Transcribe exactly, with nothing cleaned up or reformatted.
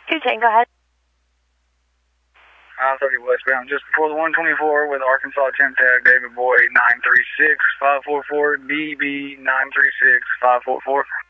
two ten, go ahead. I thirty westbound, just before the one twenty-four with Arkansas temp tag David Boyd nine three six five four four D B nine three six five four four.